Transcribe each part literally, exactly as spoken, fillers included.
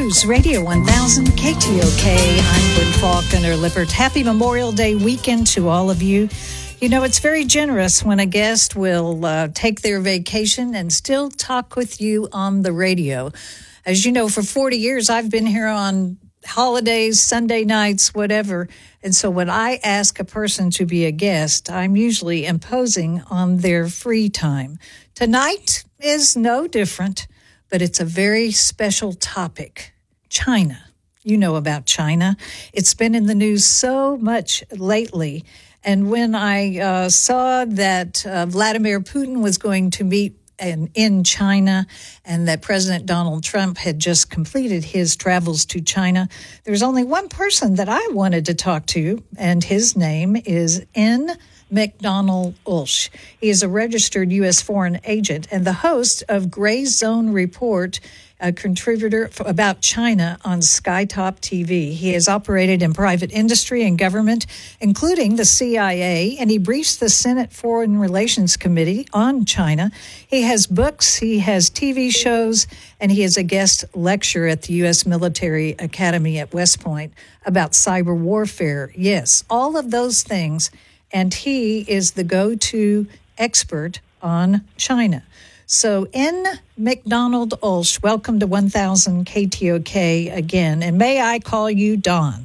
News Radio one thousand K T O K. I'm Gwen Faulconer Lippert. Happy Memorial Day weekend to all of you. You know, it's very generous when a guest will uh, take their vacation and still talk with you on the radio. As you know, for forty years, I've been here on holidays, Sunday nights, whatever. And so when I ask a person to be a guest, I'm usually imposing on their free time. Tonight is no different, but it's a very special topic. China. You know about China. It's been in the news so much lately. And when I uh, saw that uh, Vladimir Putin was going to meet in, in China and that President Donald Trump had just completed his travels to China, there's only one person that I wanted to talk to, and his name is N. McDonald Ulsh. He is a registered U S foreign agent and the host of Gray Zone Report, a contributor about China on Skytop T V. He has operated in private industry and government, including the C I A, and he briefs the Senate Foreign Relations Committee on China. He has books, he has T V shows, and he is a guest lecturer at the U S Military Academy at West Point about cyber warfare. Yes, all of those things. And he is the go-to expert on China. So, N. McDonald Ulsh, welcome to one thousand K T O K again. And may I call you Don?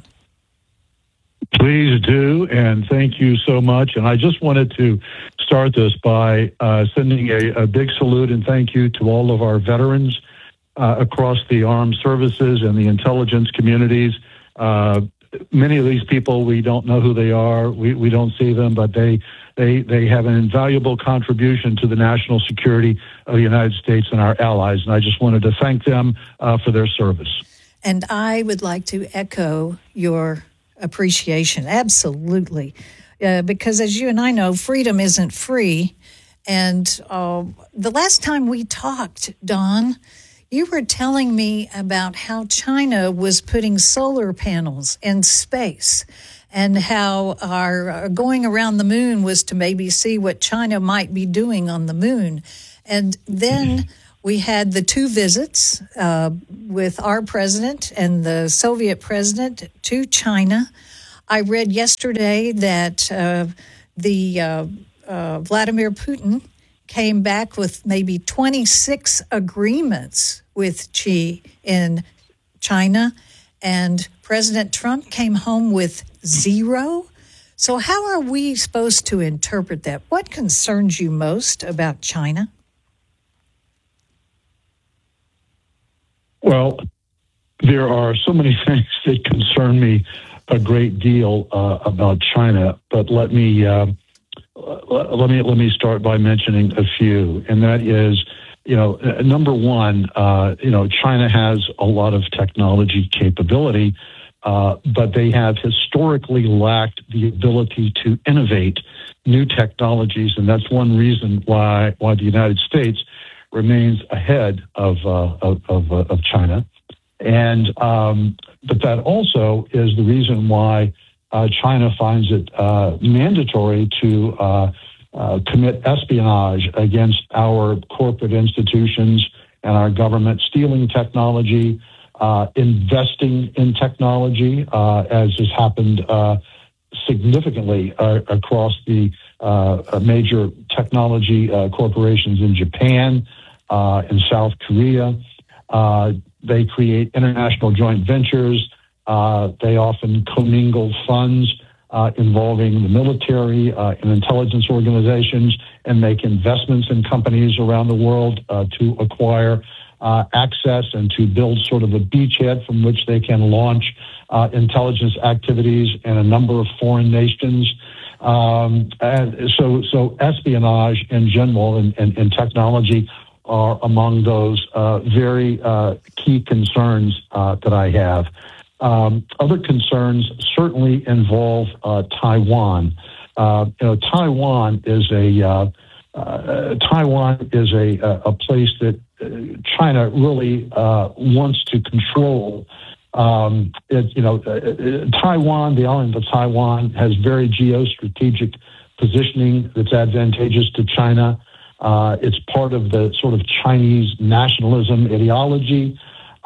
Please do, and thank you so much. And I just wanted to start this by uh, sending a, a big salute and thank you to all of our veterans uh, across the armed services and the intelligence communities. Uh, Many of these people, we don't know who they are. We, we don't see them, but they, they they have an invaluable contribution to the national security of the United States and our allies. And I just wanted to thank them uh, for their service. And I would like to echo your appreciation. Absolutely. Uh, because as you and I know, freedom isn't free. And uh, the last time we talked, Don, you were telling me about how China was putting solar panels in space and how our, our going around the moon was to maybe see what China might be doing on the moon. And then we had the two visits uh, with our president and the Soviet president to China. I read yesterday that uh, the uh, uh, Vladimir Putin came back with maybe twenty-six agreements with Xi in China, and President Trump came home with zero. So how are we supposed to interpret that? What concerns you most about China? Well, there are so many things that concern me a great deal uh, about China, but let me uh, let me let me start by mentioning a few, and that is, you know, number one, uh, you know, China has a lot of technology capability, uh, but they have historically lacked the ability to innovate new technologies, and that's one reason why why the United States remains ahead of uh, of of, uh, of China, and um, but that also is the reason why uh, China finds it uh, mandatory to uh, Uh, commit espionage against our corporate institutions and our government, stealing technology, uh, investing in technology, uh, as has happened uh, significantly uh, across the uh, major technology uh, corporations in Japan, uh, in South Korea. Uh, they create international joint ventures. Uh, they often commingle funds Uh, involving the military uh, and intelligence organizations, and make investments in companies around the world uh, to acquire uh, access and to build sort of a beachhead from which they can launch uh, intelligence activities in a number of foreign nations. Um, and so, so espionage in general and, and, and technology are among those uh, very uh, key concerns uh, that I have. Um, other concerns certainly involve uh, Taiwan. Uh, you know, Taiwan is a uh, uh, Taiwan is a a place that China really uh, wants to control. Um, it, you know, uh, Taiwan, the island of Taiwan, has very geostrategic positioning that's advantageous to China. Uh, it's part of the sort of Chinese nationalism ideology.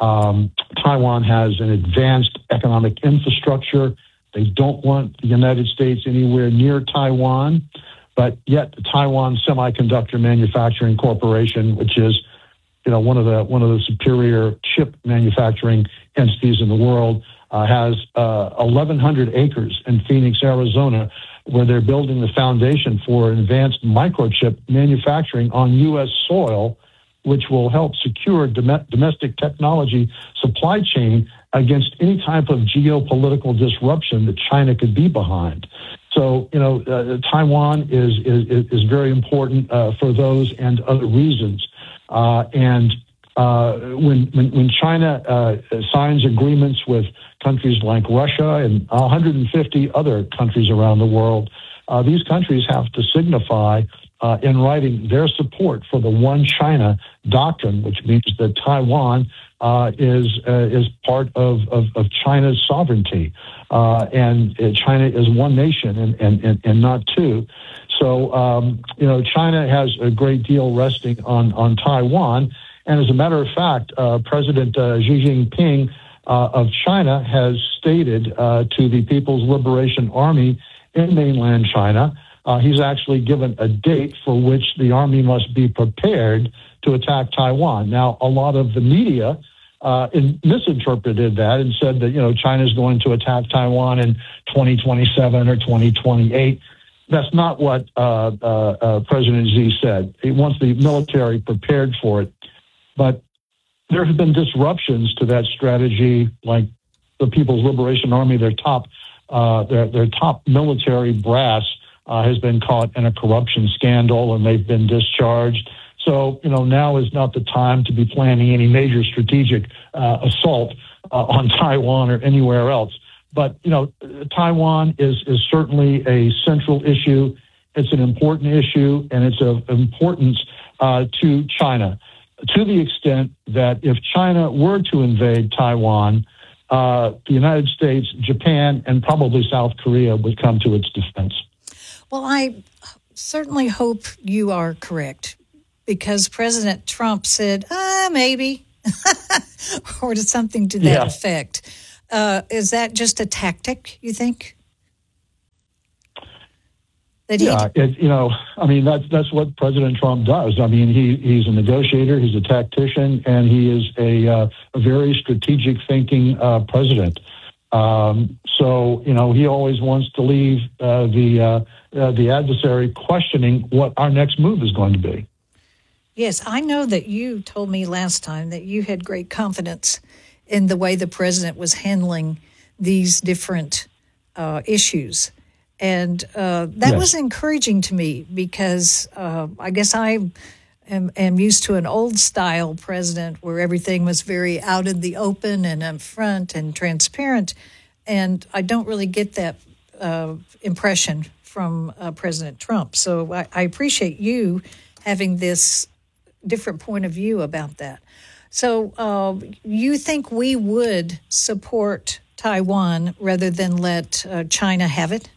Um, Taiwan has an advanced economic infrastructure. They don't want the United States anywhere near Taiwan, but yet the Taiwan Semiconductor Manufacturing Corporation, which is, you know, one of the one of the superior chip manufacturing entities in the world, uh, has uh, eleven hundred acres in Phoenix, Arizona, where they're building the foundation for advanced microchip manufacturing on U S soil, which will help secure dom- domestic technology supply chain against any type of geopolitical disruption that China could be behind. So, you know, uh, Taiwan is, is, is very important uh, for those and other reasons. Uh, and uh, when, when, when China uh, signs agreements with countries like Russia and one hundred fifty other countries around the world, uh, these countries have to signify uh, in writing their support for the One China doctrine, which means that Taiwan uh, is uh, is part of, of, of China's sovereignty. Uh, and China is one nation and, and, and, and not two. So, um, you know, China has a great deal resting on, on Taiwan. And as a matter of fact, uh, President uh, Xi Jinping uh, of China has stated uh, to the People's Liberation Army in mainland China, uh, he's actually given a date for which the army must be prepared to attack Taiwan. Now, a lot of the media uh, in, misinterpreted that and said that, you know, China's going to attack Taiwan in twenty twenty-seven or twenty twenty-eight. That's not what uh, uh, uh, President Xi said. He wants the military prepared for it. But there have been disruptions to that strategy, like the People's Liberation Army, their top, uh, their, their top military brass uh, has been caught in a corruption scandal, and they've been discharged. So, you know, now is not the time to be planning any major strategic uh, assault uh, on Taiwan or anywhere else. But, you know, Taiwan is, is certainly a central issue. It's an important issue, and it's of importance uh, to China, to the extent that if China were to invade Taiwan, uh, the United States, Japan, and probably South Korea would come to its defense. Well, I certainly hope you are correct, because President Trump said, ah, maybe, or something to that yeah. effect. Uh, is that just a tactic, you think? That yeah, it, you know, I mean, that's that's what President Trump does. I mean, he he's a negotiator, he's a tactician, and he is a, uh, a very strategic thinking uh, president. Um, so, you know, he always wants to leave uh, the uh, uh, the adversary questioning what our next move is going to be. Yes, I know that you told me last time that you had great confidence in the way the president was handling these different uh, issues. And uh, that yes. was encouraging to me, because uh, I guess I am, am used to an old-style president where everything was very out in the open and upfront and transparent, and I don't really get that uh, impression from uh, President Trump. So I, I appreciate you having this different point of view about that. So uh, you think we would support Taiwan rather than let uh, China have it?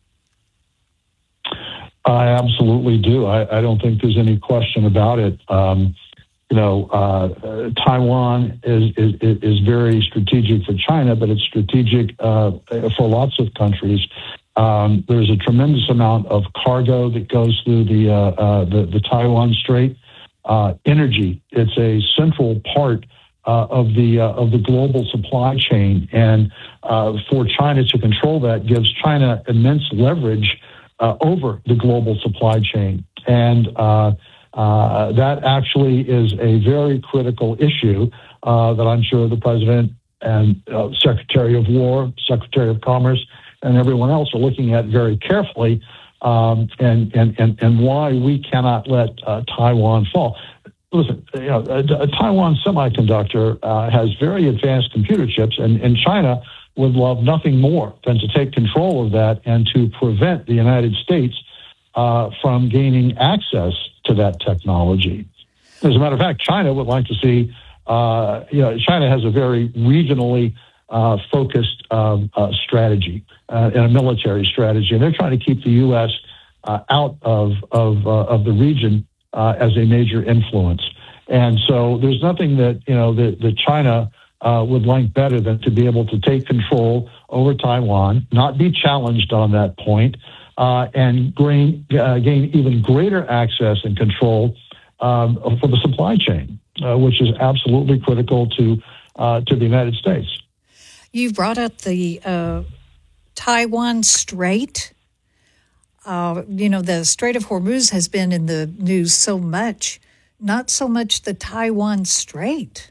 I absolutely do. I, I don't think there's any question about it. Um, you know, uh, Taiwan is, is is very strategic for China, but it's strategic uh, for lots of countries. Um, there's a tremendous amount of cargo that goes through the uh, uh, the, the Taiwan Strait. Uh, energy, it's a central part uh, of the uh, of the global supply chain, and uh, for China to control that gives China immense leverage Uh, over the global supply chain. And uh, uh, that actually is a very critical issue uh, that I'm sure the President and uh, Secretary of War, Secretary of Commerce, and everyone else are looking at very carefully, um, and, and, and, and why we cannot let uh, Taiwan fall. Listen, you know, a, a Taiwan Semiconductor uh, has very advanced computer chips, and, and China would love nothing more than to take control of that and to prevent the United States uh, from gaining access to that technology. As a matter of fact, China would like to see, uh, you know, China has a very regionally uh, focused um, uh, strategy uh, and a military strategy, and they're trying to keep the U S uh, out of of, uh, of the region uh, as a major influence. And so there's nothing that, you know, that, that China uh, would like better than to be able to take control over Taiwan, not be challenged on that point, uh, and gain, uh, gain even greater access and control um, for the supply chain, uh, which is absolutely critical to uh, to the United States. You brought up the uh, Taiwan Strait. Uh, you know, the Strait of Hormuz has been in the news so much, not so much the Taiwan Strait.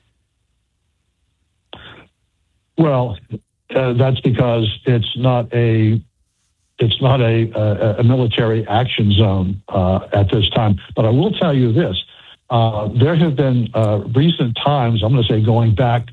Well, uh, that's because it's not a it's not a a, a military action zone uh, at this time. But I will tell you this: uh, there have been uh, recent times. I'm going to say going back,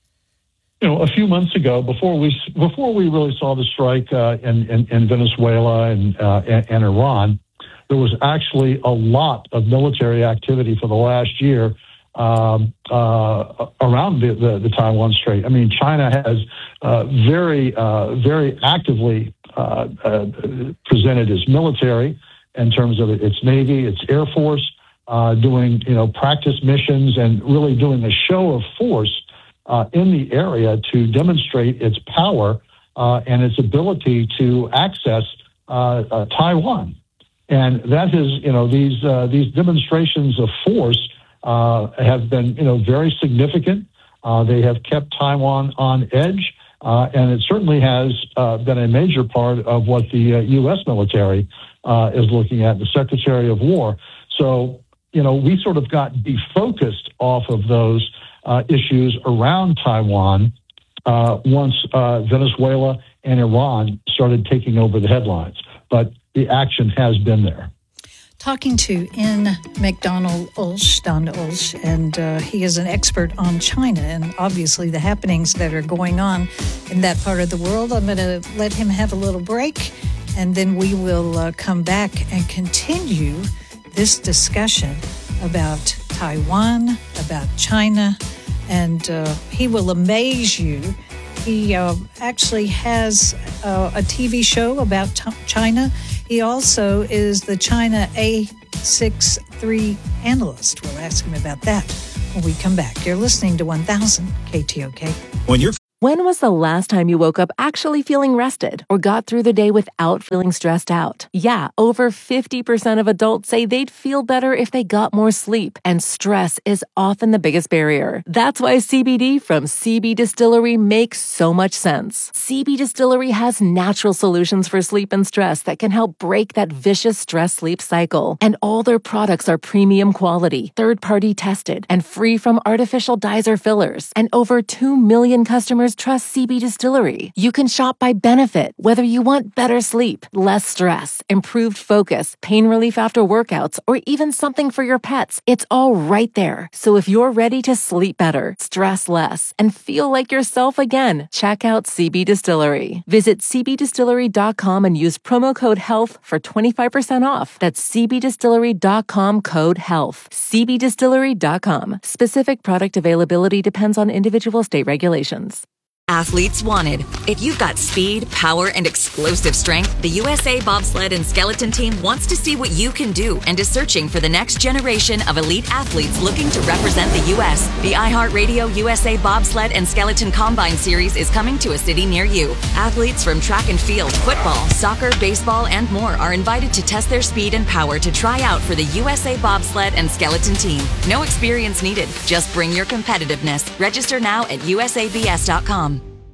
you know, a few months ago, before we before we really saw the strike uh, in, in in Venezuela and, uh, and and Iran, there was actually a lot of military activity for the last year um, uh, around the, the, the Taiwan Strait. I mean, China has uh, very uh, very actively uh, uh, presented its military in terms of its Navy, its Air Force, uh, doing you know practice missions and really doing a show of force Uh, in the area to demonstrate its power uh, and its ability to access uh, uh, Taiwan, and that is, you know, these uh, these demonstrations of force uh, have been, you know, very significant. Uh, they have kept Taiwan on edge, uh, and it certainly has uh, been a major part of what the uh, U S military uh, is looking at. The Secretary of War. So, you know, we sort of got defocused off of those Uh, issues around Taiwan uh, once uh, Venezuela and Iran started taking over the headlines. But the action has been there. Talking to N. McDonald Ulsh, Don Ulsh, and uh, he is an expert on China and obviously the happenings that are going on in that part of the world. I'm going to let him have a little break, and then we will uh, come back and continue this discussion about Taiwan, about China, and uh, he will amaze you. He uh, actually has uh, a T V show about t- China. He also is the China A sixty-three analyst. We'll ask him about that when we come back. You're listening to one thousand K T O K. When you're When was the last time you woke up actually feeling rested or got through the day without feeling stressed out? Yeah, over fifty percent of adults say they'd feel better if they got more sleep, and stress is often the biggest barrier. That's why C B D from C B Distillery makes so much sense. C B Distillery has natural solutions for sleep and stress that can help break that vicious stress-sleep cycle. And all their products are premium quality, third-party tested, and free from artificial dyes or fillers. And over two million customers trust C B Distillery. You can shop by benefit, whether you want better sleep, less stress, improved focus, pain relief after workouts, or even something for your pets. It's all right there. So if you're ready to sleep better, stress less, and feel like yourself again, check out C B Distillery. Visit c b distillery dot com and use promo code HEALTH for twenty-five percent off. That's c b distillery dot com code HEALTH. c b distillery dot com. Specific product availability depends on individual state regulations. Athletes wanted. If you've got speed, power, and explosive strength, the U S A Bobsled and Skeleton Team wants to see what you can do and is searching for the next generation of elite athletes looking to represent the U S The iHeartRadio U S A Bobsled and Skeleton Combine Series is coming to a city near you. Athletes from track and field, football, soccer, baseball, and more are invited to test their speed and power to try out for the U S A Bobsled and Skeleton Team. No experience needed. Just bring your competitiveness. Register now at u s a b s dot com.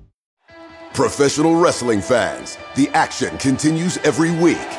Professional wrestling fans, the action continues every week.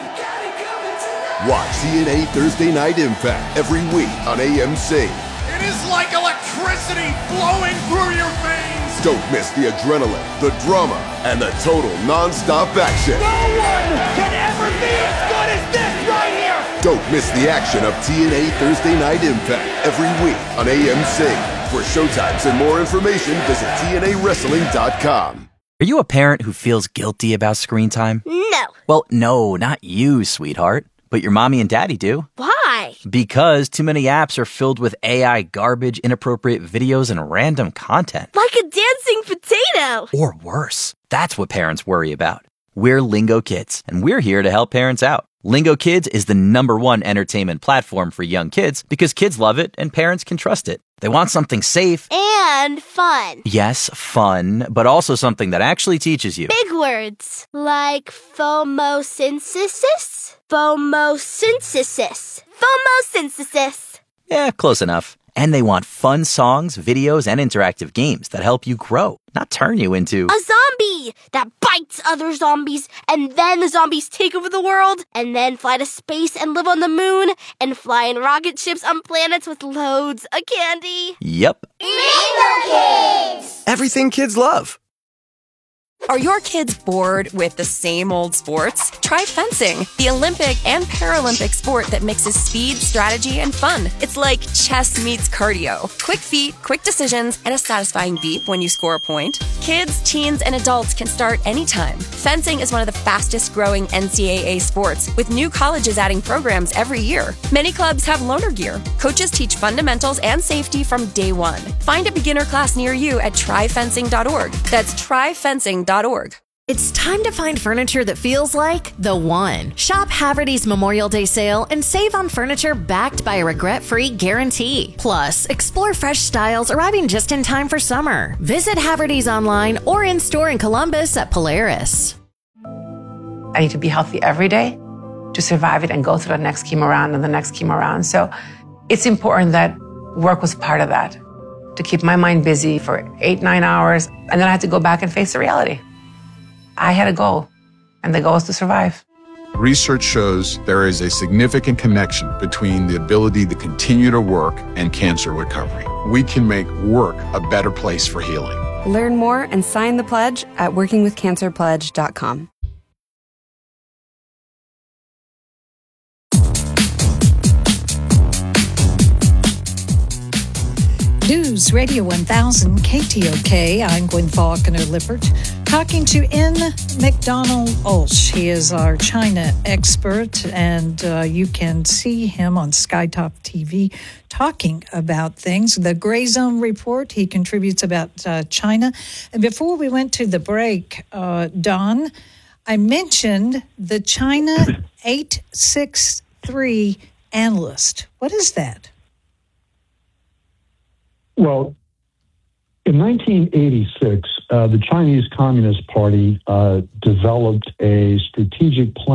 Watch T N A Thursday Night Impact every week on A M C. It is like electricity flowing through your veins. Don't miss the adrenaline, the drama, and the total non-stop action. No one can ever be as good as this right here. Don't miss the action of T N A Thursday Night Impact every week on A M C. For showtimes and more information, visit T N A wrestling dot com. Are you a parent who feels guilty about screen time? No. Well, no, not you, sweetheart. But your mommy and daddy do. Why? Because too many apps are filled with A I garbage, inappropriate videos, and random content. Like a dancing potato. Or worse. That's what parents worry about. We're Lingo Kids, and we're here to help parents out. Lingo Kids is the number one entertainment platform for young kids because kids love it and parents can trust it. They want something safe. And fun. Yes, fun, but also something that actually teaches you. Big words like phomosynthesis, phomosynthesis, phomosynthesis. Yeah, close enough. And they want fun songs, videos, and interactive games that help you grow, not turn you into a zombie that bites other zombies, and then the zombies take over the world, and then fly to space and live on the moon, and fly in rocket ships on planets with loads of candy. Yep. Lingo Kids! Everything kids love. Are your kids bored with the same old sports? Try fencing, the Olympic and Paralympic sport that mixes speed, strategy, and fun. It's like chess meets cardio. Quick feet, quick decisions, and a satisfying beep when you score a point. Kids, teens, and adults can start anytime. Fencing is one of the fastest growing N C double A sports, with new colleges adding programs every year. Many clubs have loaner gear. Coaches teach fundamentals and safety from day one. Find a beginner class near you at try fencing dot org. That's try fencing dot org. It's time to find furniture that feels like the one. Shop Haverty's Memorial Day sale and save on furniture backed by a regret-free guarantee. Plus, explore fresh styles arriving just in time for summer. Visit Haverty's online or in-store in Columbus at Polaris. I need to be healthy every day to survive it and go through the next chemo round and the next chemo round. So it's important that work was part of that, to keep my mind busy for eight, nine hours. And then I had to go back and face the reality. I had a goal, and the goal is to survive. Research shows there is a significant connection between the ability to continue to work and cancer recovery. We can make work a better place for healing. Learn more and sign the pledge at working with cancer pledge dot com. News Radio one thousand K T O K. I'm Gwen Faulconer Lippert, talking to N. McDonald Olsch. He is our China expert, and uh, you can see him on SkyTop T V talking about things. The Gray Zone Report, he contributes about uh, China. And before we went to the break, uh, Don, I mentioned the China eight six three analyst. What is that? Well, in nineteen eighty-six, uh, the Chinese Communist Party uh, developed a strategic plan